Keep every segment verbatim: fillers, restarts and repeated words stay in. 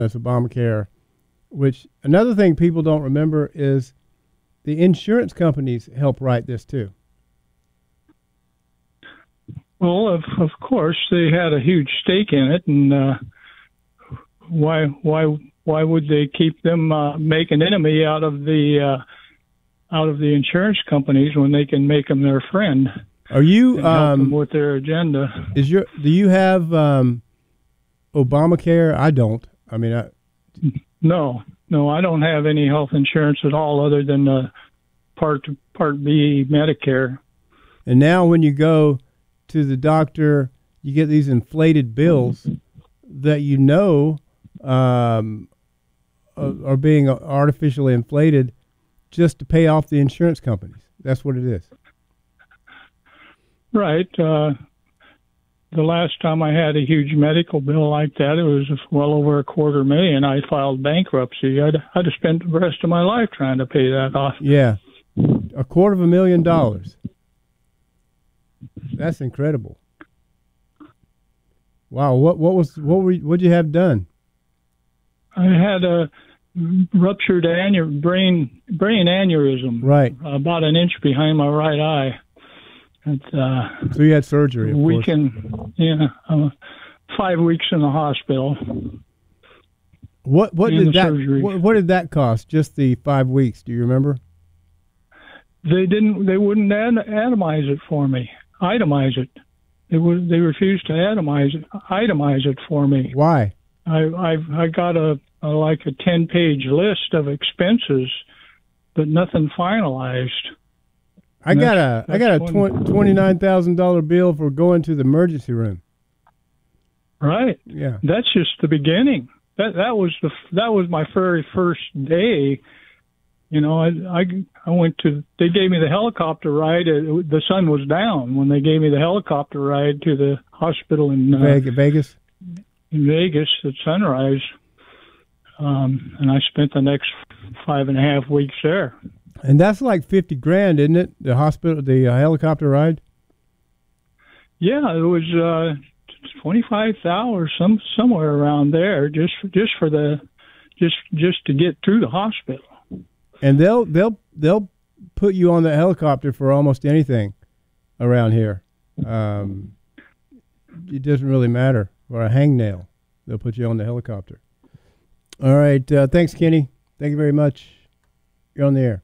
That's Obamacare, which another thing people don't remember is the insurance companies help write this too. Well, of of course they had a huge stake in it, and uh, why why why would they keep them uh, make an enemy out of the uh, out of the insurance companies when they can make them their friend? Are you and help um, them with their agenda? Is your do you have um, Obamacare? I don't. I mean, I, no, no, I don't have any health insurance at all other than uh, Part Part B Medicare. And now, when you go to the doctor, you get these inflated bills that you know um, are, are being artificially inflated just to pay off the insurance companies. That's what it is. Right. Uh, the last time I had a huge medical bill like that, it was well over a quarter million. I filed bankruptcy. I'd, I'd have spent the rest of my life trying to pay that off. Yeah. A quarter of a million dollars. That's incredible. Wow. What what was what were what'd you have done? I had a ruptured aneur- brain brain aneurysm. Right. About an inch behind my right eye. It, uh, so you had surgery. Of we course. can, yeah, uh, five weeks in the hospital. What what did that what, what did that cost? Just the five weeks? Do you remember? They didn't. They wouldn't ad- itemize it for me. Itemize it. They would. They refused to itemize it. Itemize it for me. Why? I I I got a, a like a ten page list of expenses, but nothing finalized. I got a I got a twenty nine thousand dollar bill for going to the emergency room. Right. Yeah. That's just the beginning. That that was the that was my very first day. You know, I I, I went to. They gave me the helicopter ride. Uh, the sun was down when they gave me the helicopter ride to the hospital in uh, Vegas. In Vegas at sunrise, um, and I spent the next five and a half weeks there. And that's like fifty grand, isn't it? The hospital, the uh, helicopter ride. Yeah, it was uh, twenty five thousand or some somewhere around there, just for, just for the just just to get through the hospital. And they'll they'll they'll put you on the helicopter for almost anything around here. Um, it doesn't really matter. Or a hangnail, they'll put you on the helicopter. All right, uh, thanks, Kenny. Thank you very much. You're on the air.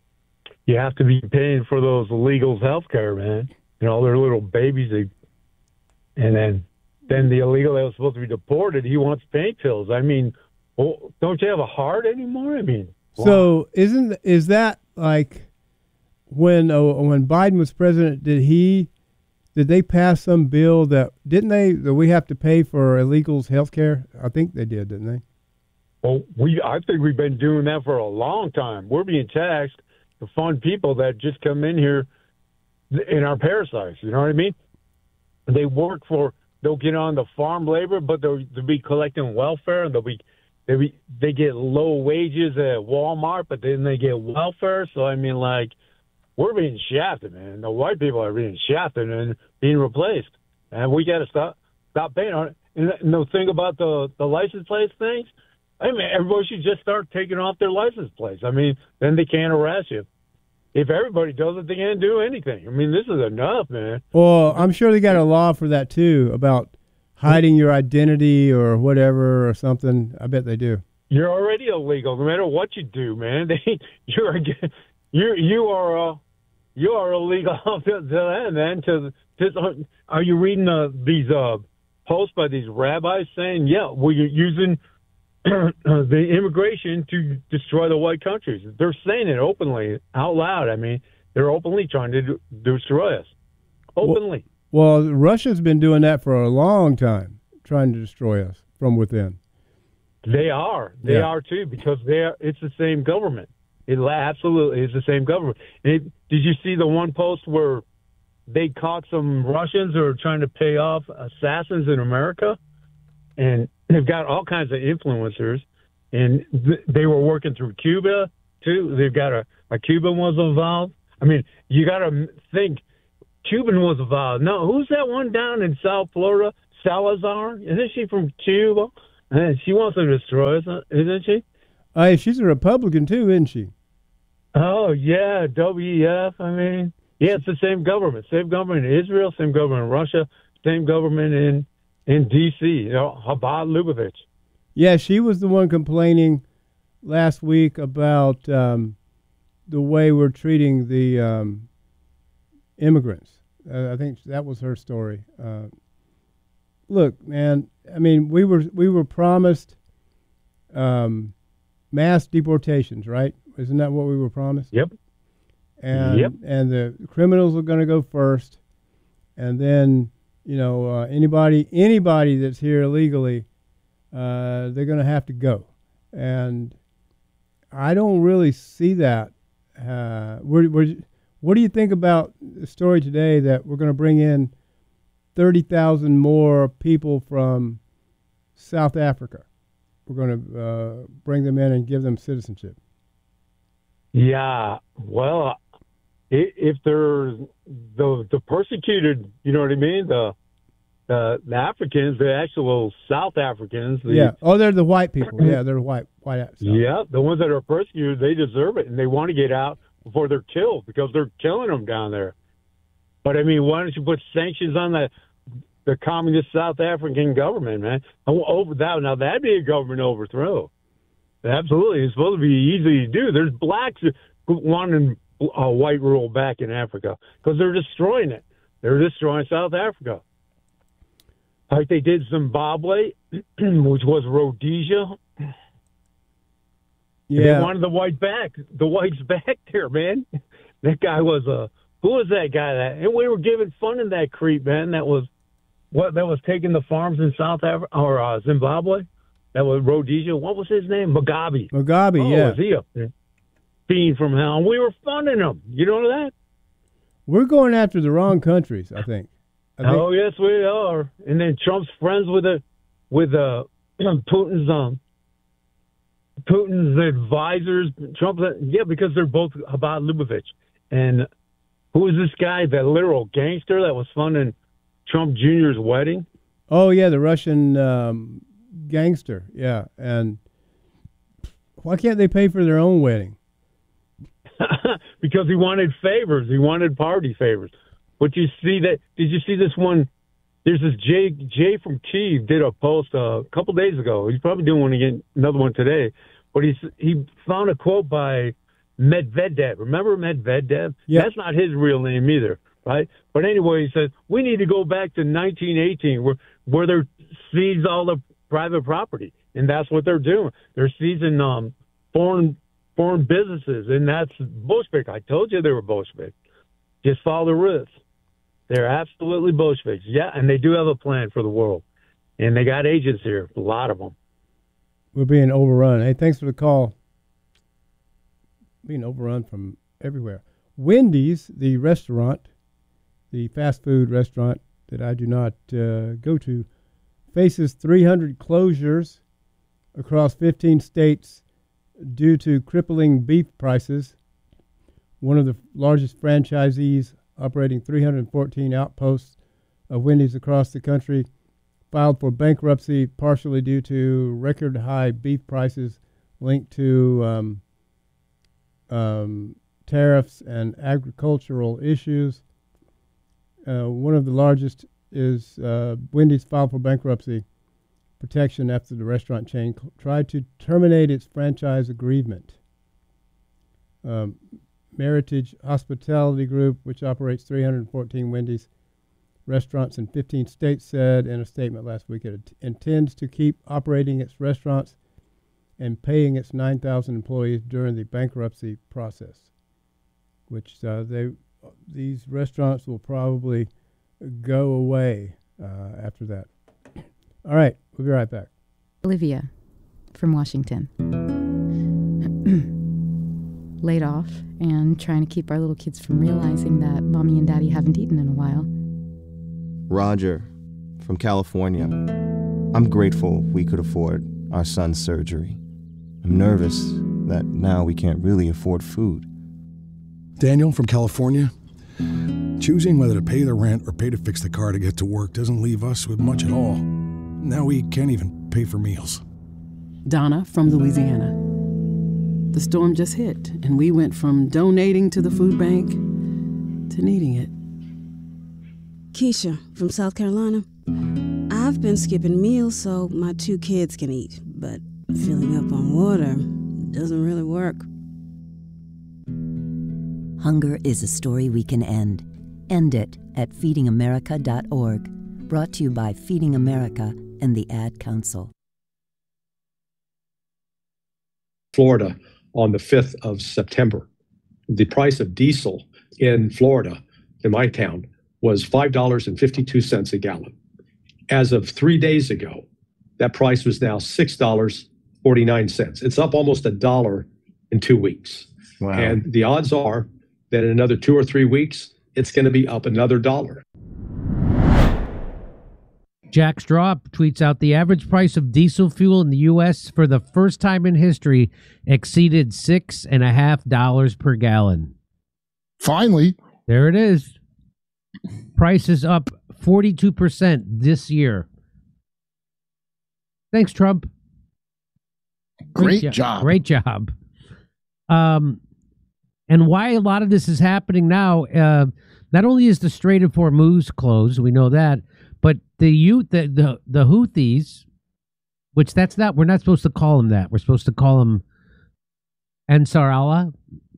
You have to be paying for those illegals' health care, man. You know, they're little babies. They, and then then the illegal that was supposed to be deported, he wants pain pills. I mean, well, don't you have a heart anymore? I mean, wow. So isn't is that like when uh, when Biden was president? Did he did they pass some bill that didn't they that we have to pay for illegals' health care? I think they did, didn't they? Well, we I think we've been doing that for a long time. We're being taxed to fund people that just come in here in our parasites. You know what I mean? They work for, they'll get on the farm labor, but they'll, they'll be collecting welfare, and they'll be, they be, they get low wages at Walmart, but then they get welfare. So I mean, like, we're being shafted, man. The white people are being shafted and being replaced, and we got to stop stop paying on it. And the, and the thing about the the license plate things, I mean, everybody should just start taking off their license plates. I mean, then they can't arrest you. If everybody does it, they can't do anything. I mean, this is enough, man. Well, I'm sure they got a law for that, too, about hiding your identity or whatever or something. I bet they do. You're already illegal, no matter what you do, man. They, you're, you you are, uh, you are illegal to them, man. To, to, are you reading uh, these uh, posts by these rabbis saying, yeah, well, you're using the immigration to destroy the white countries? They're saying it openly, out loud. I mean, they're openly trying to do, destroy us. Openly. Well, well, Russia's been doing that for a long time, trying to destroy us from within. They are. They yeah. are, too, because they are, it's the same government. It absolutely is the same government. And it, did you see the one post where they caught some Russians who are trying to pay off assassins in America? And they've got all kinds of influencers, and th- they were working through Cuba, too. They've got a, a Cuban was involved. I mean, you got to think Cuban was involved. No, who's that one down in South Florida? Salazar? Isn't she from Cuba? Man, she wants to destroy us, isn't she? Uh, she's a Republican too, isn't she? Oh, yeah, W E F, I mean. Yeah, it's the same government. Same government in Israel, same government in Russia, same government in, in D C, you know, Chabad Lubavitch. Yeah, she was the one complaining last week about um, the way we're treating the um, immigrants. Uh, I think that was her story. Uh, look, man, I mean, we were we were promised um, mass deportations, right? Isn't that what we were promised? Yep. And yep. and the criminals are going to go first, and then you know uh, anybody anybody that's here illegally, uh, they're going to have to go. And I don't really see that. Uh, we're, we're, what do you think about the story today that we're going to bring in thirty thousand more people from South Africa? We're going to uh, bring them in and give them citizenship. Yeah, well, if they're the the persecuted, you know what I mean, the the, the Africans, the actual South Africans. The, yeah. Oh, they're the white people. Yeah, they're white. White. South. Yeah, the ones that are persecuted, they deserve it, and they want to get out before they're killed because they're killing them down there. But I mean, why don't you put sanctions on the the communist South African government, man? Over that now, that'd be a government overthrow. Absolutely, it's supposed to be easy to do. There's blacks wanting a white rule back in Africa because they're destroying it. They're destroying South Africa, like they did Zimbabwe, which was Rhodesia. Yeah, they wanted the white back. The whites back there, man. That guy was a who was that guy? That and we were giving funding that creep, man. That was what that was taking the farms in South Africa or uh, Zimbabwe. That was Rhodesia. What was his name? Mugabe. Mugabe, oh, yeah. Was he a fiend from hell? And we were funding him. You know that? We're going after the wrong countries, I think. I think. Oh, yes, we are. And then Trump's friends with the, with uh, Putin's um, Putin's advisors. Trump, yeah, because they're both Chabad Lubavitch. And who is this guy, that literal gangster that was funding Trump Junior's wedding? Oh, yeah, the Russian um, gangster, yeah. And why can't they pay for their own wedding? Because he wanted favors. He wanted party favors. But you see that? Did you see this one? There's this Jay Jay from Kyiv did a post uh, a couple days ago. He's probably doing one again, another one today. But he's he found a quote by Medvedev. Remember Medvedev? Yeah. That's not his real name either, right? But anyway, he says we need to go back to nineteen eighteen, where where they're seized all the private property, and that's what they're doing. They're seizing um, foreign foreign businesses, and that's Bolshevik. I told you they were Bolshevik. Just follow the risks. They're absolutely Bolsheviks. Yeah, and they do have a plan for the world, and they got agents here, a lot of them. We're being overrun. Hey, thanks for the call. Being overrun from everywhere. Wendy's, the restaurant, the fast food restaurant that I do not uh, go to, faces three hundred closures across fifteen states due to crippling beef prices. One of the largest franchisees operating three hundred fourteen outposts of Wendy's across the country filed for bankruptcy partially due to record high beef prices linked to um, um, tariffs and agricultural issues. Uh, one of the largest is uh, Wendy's filed for bankruptcy protection after the restaurant chain cl- tried to terminate its franchise agreement. Um, Meritage Hospitality Group, which operates three hundred fourteen Wendy's restaurants in fifteen states, said in a statement last week it intends to keep operating its restaurants and paying its nine thousand employees during the bankruptcy process, which uh, they these restaurants will probably go away uh, after that. All right, we'll be right back. Olivia from Washington. Laid off and trying to keep our little kids from realizing that mommy and daddy haven't eaten in a while. Roger from California. I'm grateful we could afford our son's surgery. I'm nervous that now we can't really afford food. Daniel from California. Choosing whether to pay the rent or pay to fix the car to get to work doesn't leave us with much at all. Now we can't even pay for meals. Donna from Louisiana. The storm just hit, and we went from donating to the food bank to needing it. Keisha from South Carolina. I've been skipping meals so my two kids can eat, but filling up on water doesn't really work. Hunger is a story we can end. End it at feeding america dot org. Brought to you by Feeding America and the Ad Council. Florida on the fifth of September. The price of diesel in Florida, in my town, was five dollars and fifty-two cents a gallon. As of three days ago, that price was now six dollars and forty-nine cents. It's up almost a dollar in two weeks. Wow. And the odds are that in another two or three weeks, it's going to be up another dollar. Jack Straw tweets out the average price of diesel fuel in the U S for the first time in history exceeded six and a half dollars per gallon. Finally. There it is. Price is up forty-two percent this year. Thanks, Trump. Great, Great jo- job. Great job. Um, and why a lot of this is happening now, uh, not only is the Strait of Hormuz closed, we know that, but the youth, the, the the Houthis, which that's not, we're not supposed to call them that. We're supposed to call them Ansar Allah.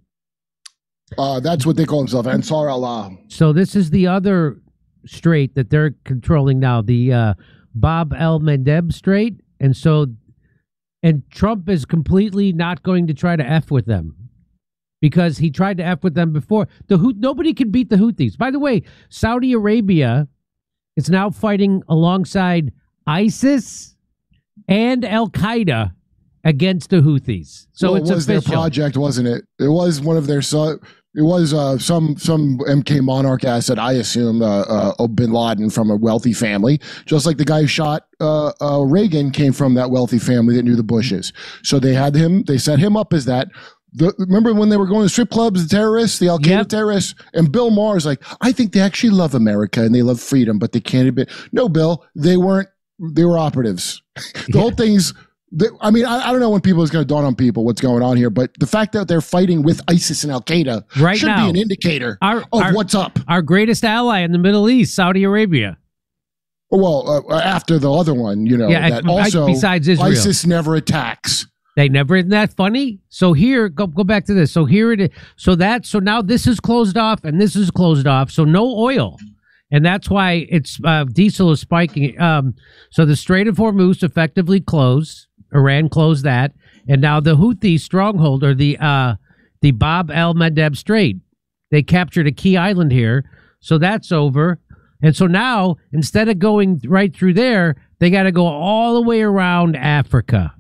Uh, that's what they call themselves, Ansar Allah. So this is the other strait that they're controlling now, the uh, Bab el-Mandeb Strait. And so, and Trump is completely not going to try to F with them because he tried to F with them before. The Houth, nobody can beat the Houthis. By the way, Saudi Arabia is now fighting alongside ISIS and Al-Qaeda against the Houthis. So well, it's it was official. Their project, wasn't it? It was one of their. Su- it was uh, some some M K monarch asset, I assume, uh, uh, Bin Laden from a wealthy family, just like the guy who shot uh, uh, Reagan came from that wealthy family that knew the Bushes. So they had him. They set him up as that. The, remember when they were going to strip clubs, the terrorists, the Al Qaeda yep. terrorists, and Bill Maher's like, I think they actually love America and they love freedom, but they can't admit. No, Bill, they weren't. They were operatives. The yeah. whole thing's. The, I mean, I, I don't know when people is going to dawn on people what's going on here, but the fact that they're fighting with ISIS and Al Qaeda right should now, be an indicator our, of our, what's up. Our greatest ally in the Middle East, Saudi Arabia. Well, uh, after the other one, you know, yeah, that I, also besides Israel. ISIS never attacks. They never, isn't that funny? So here, go go back to this. So here it is. So that, so now this is closed off and this is closed off. So no oil. And that's why it's, uh, diesel is spiking. Um, so the Strait of Hormuz effectively closed. Iran closed that. And now the Houthi stronghold, or the, uh, the Bab el-Mandeb Strait, they captured a key island here. So that's over. And so now, instead of going right through there, they got to go all the way around Africa.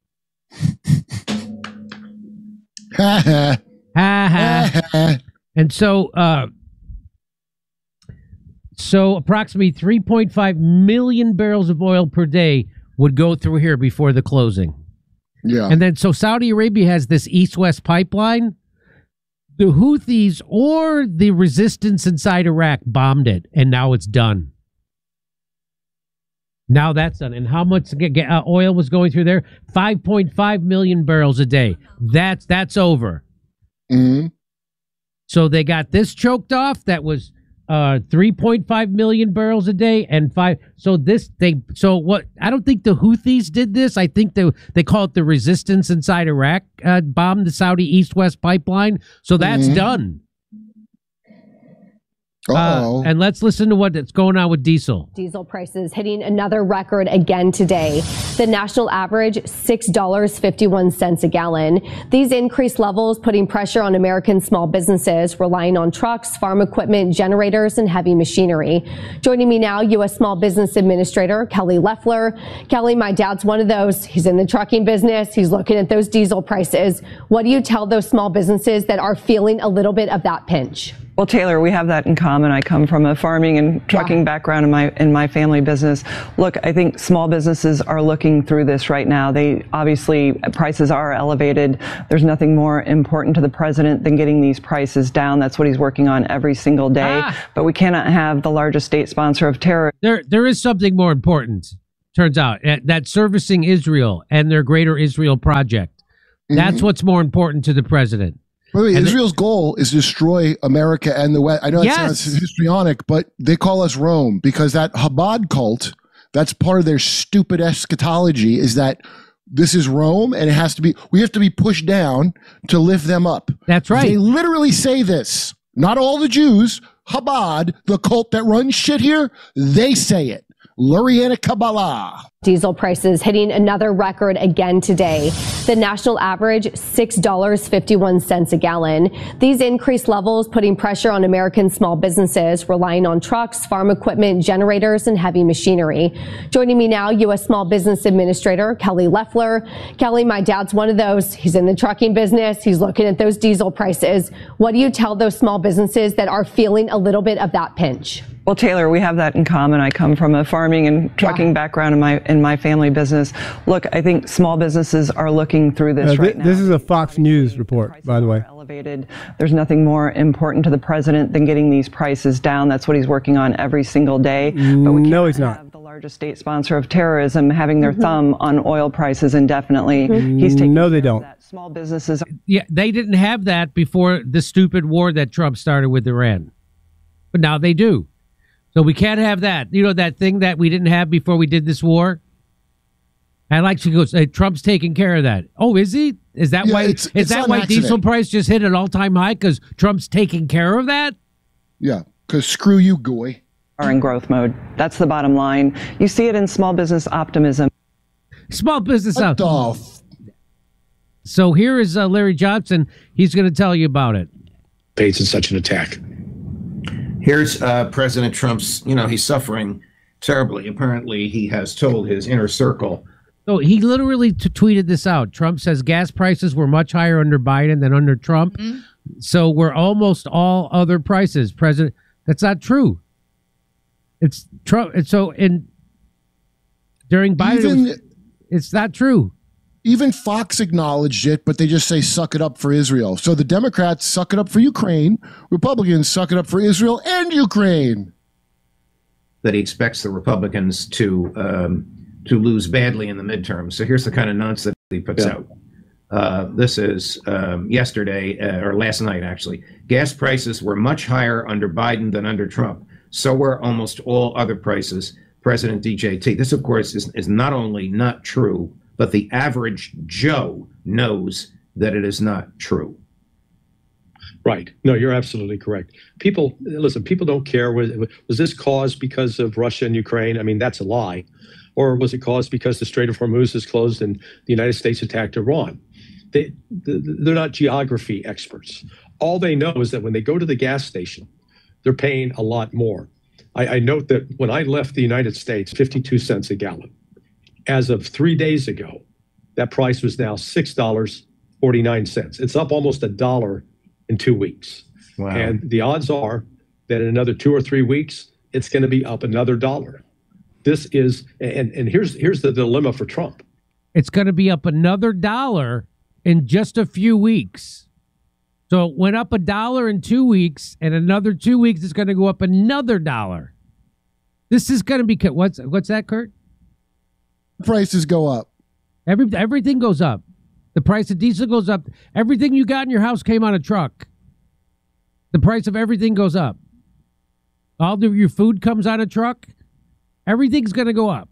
Ha ha. Ha ha. And so, uh, so approximately three point five million barrels of oil per day would go through here before the closing. Yeah. And then, so Saudi Arabia has this east-west pipeline. The Houthis or the resistance inside Iraq bombed it, and now it's done. Now that's done. And how much uh, oil was going through there? five point five million barrels a day. That's that's over. Mm-hmm. So they got this choked off. That was uh, three point five million barrels a day, and five. So this they. So what? I don't think the Houthis did this. I think they they call it the resistance inside Iraq uh, bombed the Saudi east-west pipeline. So that's mm-hmm. done. Uh-oh. Uh, and let's listen to what's going on with diesel. Diesel prices hitting another record again today. The national average, six dollars and fifty-one cents a gallon. These increased levels putting pressure on American small businesses relying on trucks, farm equipment, generators, and heavy machinery. Joining me now, U S Small Business Administrator Kelly Loeffler. Kelly, my dad's one of those. He's in the trucking business. He's looking at those diesel prices. What do you tell those small businesses that are feeling a little bit of that pinch? Well, Taylor, we have that in common. I come from a farming and trucking yeah. background in my in my family business. Look, I think small businesses are looking through this right now. They obviously, prices are elevated. There's nothing more important to the president than getting these prices down. That's what he's working on every single day. Ah. But we cannot have the largest state sponsor of terror. There, there is something more important turns out, uh, that servicing Israel and their greater Israel project. That's Mhm. what's more important to the president. By the way, And Israel's goal is to destroy America and the West. I know it Yes. sounds histrionic, but they call us Rome because that Chabad cult, that's part of their stupid eschatology, is that this is Rome and it has to be, we have to be pushed down to lift them up. That's right. They literally say this. Not all the Jews, Chabad, the cult that runs shit here, they say it. Luriana Kabbalah. Diesel prices hitting another record again today. The national average, six dollars and fifty-one cents a gallon. These increased levels putting pressure on American small businesses relying on trucks, farm equipment, generators, and heavy machinery. Joining me now, U S Small Business Administrator Kelly Loeffler. Kelly, my dad's one of those. He's in the trucking business. He's looking at those diesel prices. What do you tell those small businesses that are feeling a little bit of that pinch? Well, Taylor, we have that in common. I come from a farming and trucking yeah. background in my in my family business. Look, I think small businesses are looking through this uh, th- right now. This is a Fox News report, by the way. Elevated. There's nothing more important to the president than getting these prices down. That's what he's working on every single day. But we no, he's not. The largest state sponsor of terrorism having their mm-hmm. thumb on oil prices indefinitely. Mm-hmm. He's taking no, they don't. That. Small businesses. Yeah, they didn't have that before the stupid war that Trump started with Iran, but now they do. So we can't have that. You know, that thing that we didn't have before we did this war? I like she goes, hey, Trump's taking care of that. Oh, is he? Is that yeah, why it's, is it's that why accident. diesel price just hit an all-time high? Because Trump's taking care of that? Yeah, because screw you, Goy. Are in growth mode. That's the bottom line. You see it in small business optimism. Small business what optimism. So here is uh, Larry Johnson. He's going to tell you about it. Paid in such an attack. Here's uh, President Trump's, you know, he's suffering terribly. Apparently, he has told his inner circle. So he literally t- tweeted this out. Trump says gas prices were much higher under Biden than under Trump. Mm-hmm. So we're almost all other prices. President, that's not true. It's Trump. And so in during Biden, Even, it was, it's not true. Even Fox acknowledged it, but they just say, suck it up for Israel. So the Democrats suck it up for Ukraine. Republicans suck it up for Israel and Ukraine. That he expects the Republicans to um, to lose badly in the midterms. So here's the kind of nonsense that he puts yeah. out. Uh, this is um, yesterday, uh, or last night, actually. Gas prices were much higher under Biden than under Trump. So were almost all other prices. President D J T. This, of course, is, is not only not true, but the average Joe knows that it is not true. Right. No, you're absolutely correct. People, listen, people don't care. Was, was this caused because of Russia and Ukraine? I mean, that's a lie. Or was it caused because the Strait of Hormuz is closed and the United States attacked Iran? They, they're not geography experts. All they know is that when they go to the gas station, they're paying a lot more. I, I note that when I left the United States, fifty-two cents a gallon. As of three days ago, that price was now six dollars and forty-nine cents. It's up almost a dollar in two weeks. Wow. And the odds are that in another two or three weeks, it's going to be up another dollar. This is, and, and here's here's the dilemma for Trump. It's going to be up another dollar in just a few weeks. So it went up a dollar in two weeks, and another two weeks it's going to go up another dollar. This is going to be, what's what's that, Kurt? Prices go up. Every everything goes up. The price of diesel goes up. Everything you got in your house came on a truck. The price of everything goes up. All of your food comes on a truck. Everything's going to go up.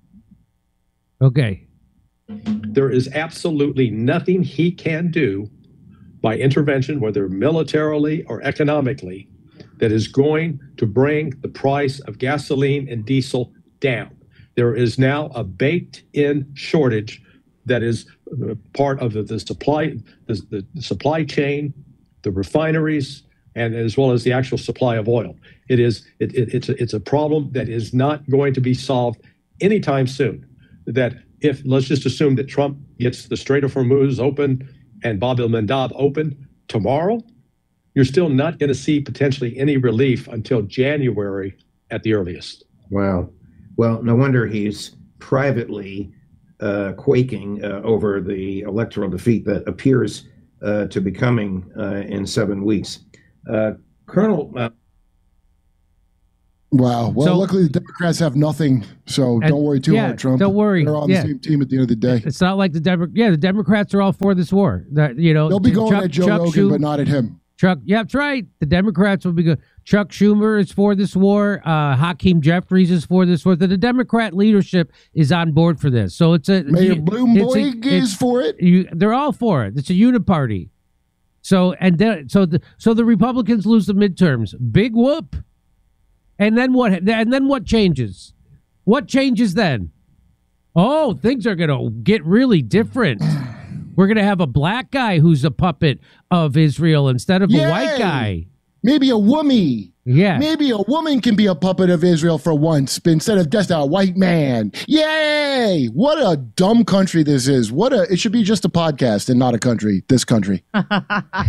Okay. There is absolutely nothing he can do by intervention, whether militarily or economically, that is going to bring the price of gasoline and diesel down. There is now a baked-in shortage that is part of the, the supply, the, the supply chain, the refineries, and as well as the actual supply of oil. It is it, it, it's a, it's a problem that is not going to be solved anytime soon. That if let's just assume that Trump gets the Strait of Hormuz open and Bab el-Mandab open tomorrow, you're still not going to see potentially any relief until January at the earliest. Wow. Well, no wonder he's privately uh, quaking uh, over the electoral defeat that appears uh, to be coming uh, in seven weeks. Uh, Colonel. Uh, Wow. Well, So- luckily the Democrats have nothing, so And- don't worry too yeah, hard, Trump. don't worry. They're on Yeah. the same team at the end of the day. It's not like the Demo- yeah, the Democrats are all for this war. That you know, They'll be going Chuck, at Joe Chuck Rogan, Schumer, but not at him. Chuck, yeah, that's right. The Democrats will be good. Chuck Schumer is for this war. Uh, Hakeem Jeffries is for this war. The, the Democrat leadership is on board for this. So it's a Mayor it's a- Bloomberg it's- is for it. You, they're all for it. It's a uniparty. So and then, so the so the Republicans lose the midterms. Big whoop. And then what? And then what changes? What changes then? Oh, things are going to get really different. We're going to have a black guy who's a puppet of Israel instead of Yay! a white guy. Maybe a woman. Yeah. Maybe a woman can be a puppet of Israel for once instead of just a white man. Yay! What a dumb country this is. What a it should be just a podcast and not a country. This country.